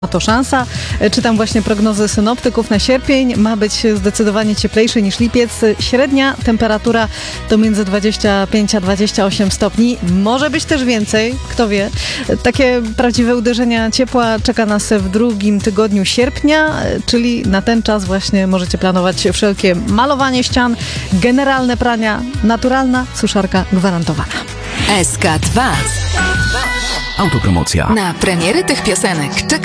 To szansa. Czytam właśnie prognozy synoptyków na sierpień. Ma być zdecydowanie cieplejszy niż lipiec. Średnia temperatura to między 25 a 28 stopni. Może być też więcej, kto wie. Takie prawdziwe uderzenia ciepła czeka nas w drugim tygodniu sierpnia, czyli na ten czas właśnie możecie planować wszelkie malowanie ścian, generalne prania, naturalna suszarka gwarantowana. SK2. Autopromocja. Na premiery tych piosenek czeka